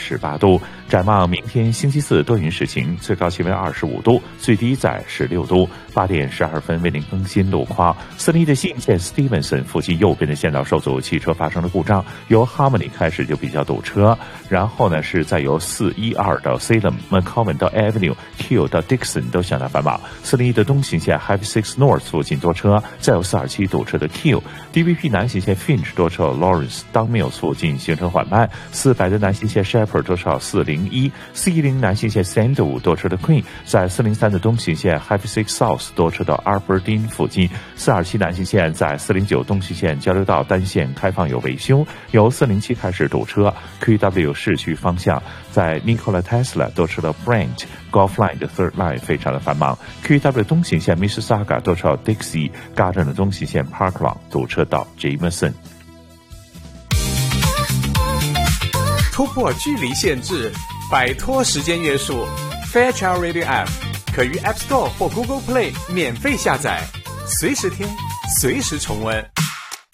18度。展望明天星期四多云时晴，最高气温25度，最低在16度。8点12分为您更新路况。斯利的信线 Stevenson 附近右边的线道受阻，汽车发生了故障，由 Harmony 开始就比较堵车。然后呢是再由412到 Salem、McCowan 到 Avenue、Hill 到 Dixon 都相当繁忙。401的东行线 Highway 6 North 附近多车，再有427堵车的 Hill。DVP 南行线 Finch 多车 Lawrence、Don Mills 附近行程缓慢。400的南行线 Shepherd 多车401。410南行线 Sandalwood 多车的 Queen， 在403的东行线 Highway 6 South 多车到 Aberdeen 附近。427南行线在409东行线交流道单线开放有维修，由407开始堵车。QW 市区方向在 Nikola Tesla 多车到 Brent、Golf Line 的 Third Line 非常的繁忙。QW 东行线 Mississauga 多车到 Dixie、Garden 的东行线 Park Lawn 堵车到 Jameson。 突破距离限制，摆脱时间约束。Fairchild Radio App 可于 App Store 或 Google Play 免费下载，随时听，随时重温。